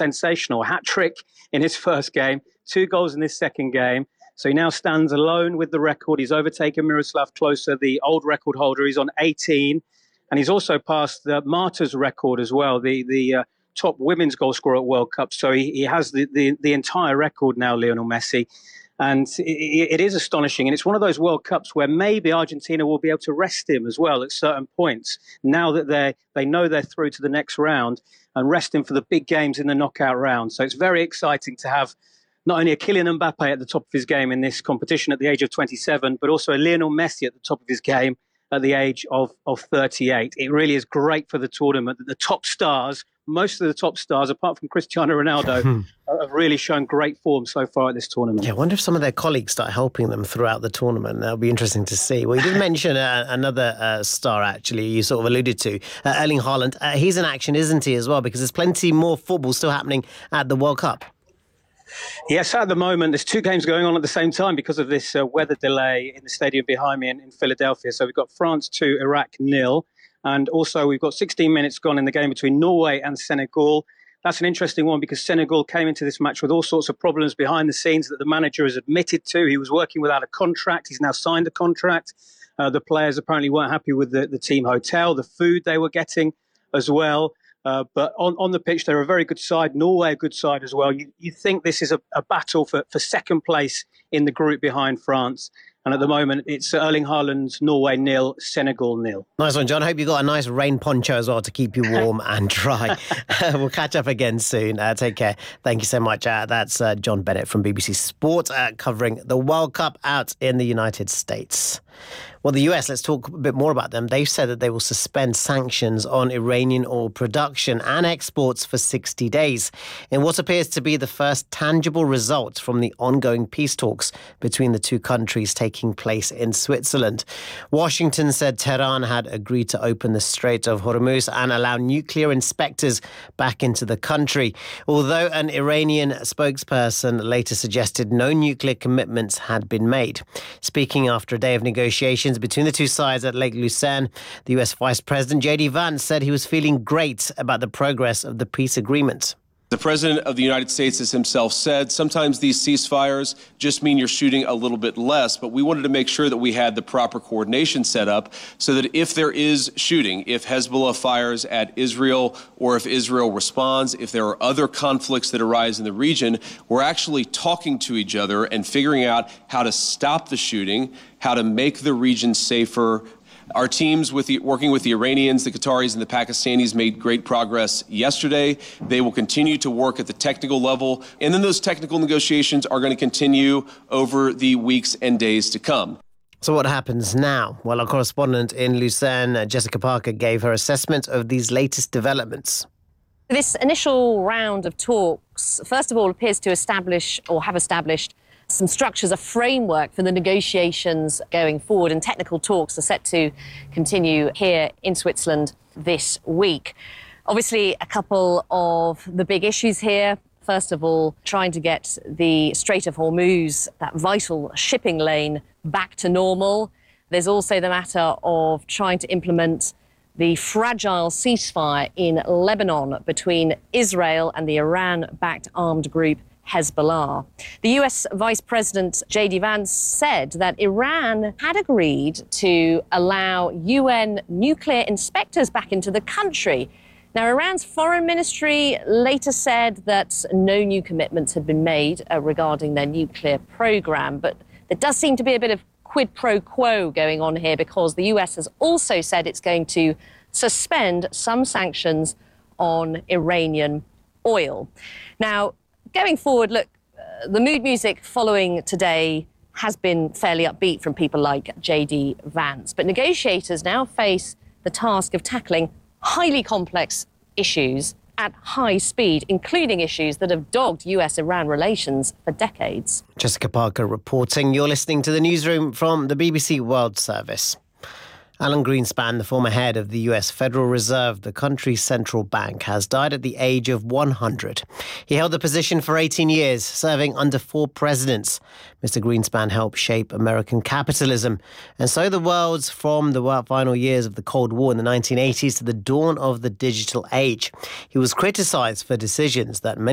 sensational. Hat-trick in his first game, 2 goals in his second game. So he now stands alone with the record. He's overtaken Miroslav Klose, the old record holder. He's on 18. And he's also passed the Marta's record as well, the top women's goal scorer at World Cup. So he has the entire record now, Lionel Messi. And it is astonishing. And it's one of those World Cups where maybe Argentina will be able to rest him as well at certain points, now that they know they're through to the next round, and rest him for the big games in the knockout round. So it's very exciting to have not only a Kylian Mbappe at the top of his game in this competition at the age of 27, but also a Lionel Messi at the top of his game at the age of 38. It really is great for the tournament that the top stars, most of the top stars, apart from Cristiano Ronaldo, have really shown great form so far at this tournament. Yeah, I wonder if some of their colleagues start helping them throughout the tournament. That'll be interesting to see. Well, you did mention another star, actually, you sort of alluded to, Erling Haaland. He's in action, isn't he, as well? Because there's plenty more football still happening at the World Cup. Yes, at the moment, there's 2 games going on at the same time because of this weather delay in the stadium behind me in Philadelphia. So we've got France 2, Iraq 0. And also we've got 16 minutes gone in the game between Norway and Senegal. That's an interesting one because Senegal came into this match with all sorts of problems behind the scenes that the manager has admitted to. He was working without a contract. He's now signed a contract. The players apparently weren't happy with the team hotel, the food they were getting as well. But on the pitch, they're a very good side. Norway, a good side as well. You think this is a battle for second place in the group behind France. And at the moment, it's Erling Haaland's Norway 0, Senegal 0. Nice one, John. Hope you got a nice rain poncho as well to keep you warm and dry. We'll catch up again soon. Take care. Thank you so much. That's John Bennett from BBC Sport covering the World Cup out in the United States. Well, the US, let's talk a bit more about them. They've said that they will suspend sanctions on Iranian oil production and exports for 60 days in what appears to be the first tangible result from the ongoing peace talks between the two countries taking place in Switzerland. Washington said Tehran had agreed to open the Strait of Hormuz and allow nuclear inspectors back into the country, although an Iranian spokesperson later suggested no nuclear commitments had been made. Speaking after a day of negotiations between the two sides at Lake Lucerne, the US Vice President J.D. Vance said he was feeling great about the progress of the peace agreement. The President of the United States has himself said sometimes these ceasefires just mean you're shooting a little bit less, but we wanted to make sure that we had the proper coordination set up so that if there is shooting, if Hezbollah fires at Israel or if Israel responds, if there are other conflicts that arise in the region, we're actually talking to each other and figuring out how to stop the shooting, how to make the region safer. Our teams working with the Iranians, the Qataris, and the Pakistanis made great progress yesterday. They will continue to work at the technical level, and then those technical negotiations are going to continue over the weeks and days to come. So what happens now? Well, our correspondent in Lucerne, Jessica Parker, gave her assessment of these latest developments. This initial round of talks, first of all, appears to establish or have established some structures, a framework for the negotiations going forward, and technical talks are set to continue here in Switzerland this week. Obviously, a couple of the big issues here. First of all, trying to get the Strait of Hormuz, that vital shipping lane, back to normal. There's also the matter of trying to implement the fragile ceasefire in Lebanon between Israel and the Iran-backed armed group Hezbollah. The US Vice President J.D. Vance said that Iran had agreed to allow UN nuclear inspectors back into the country. Now, Iran's foreign ministry later said that no new commitments had been made regarding their nuclear program, but there does seem to be a bit of quid pro quo going on here because the US has also said it's going to suspend some sanctions on Iranian oil. Now, going forward, look, the mood music following today has been fairly upbeat from people like J.D. Vance. But negotiators now face the task of tackling highly complex issues at high speed, including issues that have dogged US-Iran relations for decades. Jessica Parker reporting. You're listening to the newsroom from the BBC World Service. Alan Greenspan, the former head of the US Federal Reserve, the country's central bank, has died at the age of 100. He held the position for 18 years, serving under 4 presidents. Mr. Greenspan helped shape American capitalism, and so the world's from the final years of the Cold War in the 1980s to the dawn of the digital age. He was criticized for decisions that many